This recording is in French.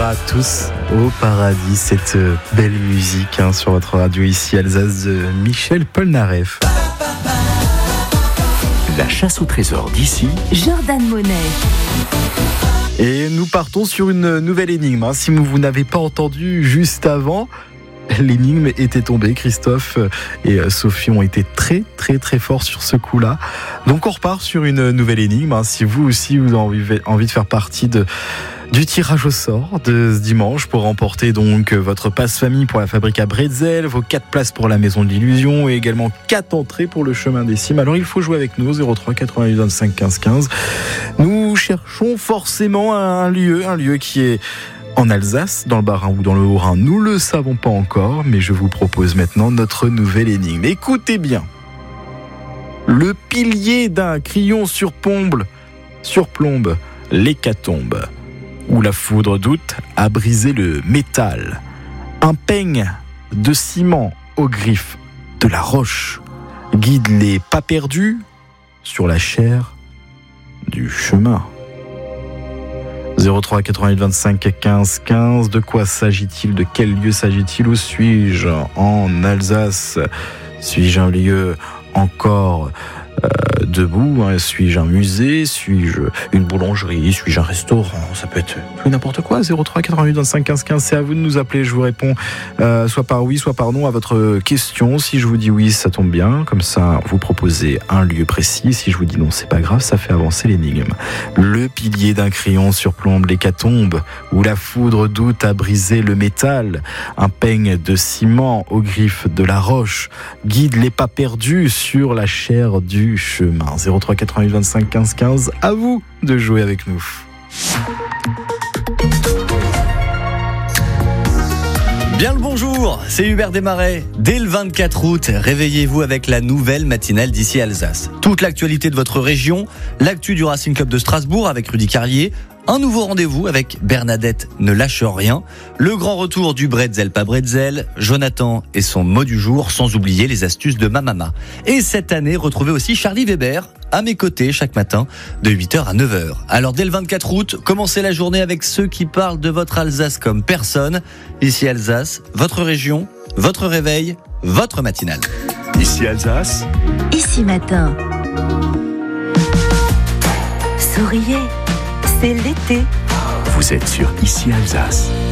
ira tous au paradis, cette belle musique sur votre radio ici Alsace de Michel Polnareff. La chasse au trésor d'ici, Jordan Monet. Et nous partons sur une nouvelle énigme. Si vous n'avez pas entendu juste avant, l'énigme était tombée. Christophe et Sophie ont été très forts sur ce coup-là. Donc on repart sur une nouvelle énigme. Si vous aussi vous avez envie de faire partie du tirage au sort de ce dimanche pour remporter donc votre passe-famille pour la fabrique à Bretzel, vos 4 places pour la Maison de l'Illusion et également 4 entrées pour le Chemin des Cimes. Alors il faut jouer avec nous, 03 88 25 15 15. Nous cherchons forcément un lieu qui est en Alsace, dans le Bas-Rhin ou dans le Haut-Rhin. Nous le savons pas encore, mais je vous propose maintenant notre nouvelle énigme. Écoutez bien. Le pilier d'un crayon surplombe l'hécatombe, où la foudre d'août a brisé le métal. Un peigne de ciment aux griffes de la roche guide les pas perdus sur la chair du chemin. 03 88 25 15 15. De quoi s'agit-il? De quel lieu s'agit-il? Où suis-je en Alsace? Suis-je un lieu encore debout? Suis-je un musée? Suis-je une boulangerie? Suis-je un restaurant? Ça peut être tout n'importe quoi. 03 88 25 15 15. C'est à vous de nous appeler. Je vous réponds soit par oui, soit par non à votre question. Si je vous dis oui, ça tombe bien. Comme ça, vous proposez un lieu précis. Si je vous dis non, c'est pas grave. Ça fait avancer l'énigme. Le pilier d'un crayon surplombe l'hécatombe, où la foudre d'août a brisé le métal. Un peigne de ciment aux griffes de la roche guide les pas perdus sur la chair du chemin. 03 88 25 15 15. À vous de jouer avec nous. Bien le bonjour, c'est Hubert Desmarais. Dès le 24 août, réveillez-vous avec la nouvelle matinale d'ici Alsace. Toute l'actualité de votre région, l'actu du Racing Club de Strasbourg avec Rudy Carlier, un nouveau rendez-vous avec Bernadette Ne Lâche Rien, le grand retour du Bretzel pas Bretzel, Jonathan et son mot du jour, sans oublier les astuces de ma maman. Et cette année, retrouvez aussi Charlie Weber à mes côtés chaque matin de 8h à 9h. Alors dès le 24 août, commencez la journée avec ceux qui parlent de votre Alsace comme personne. Ici Alsace, votre région, votre réveil, votre matinale. ici Alsace, Ici matin. Souriez, c'est l'été. vous êtes sur Ici Alsace.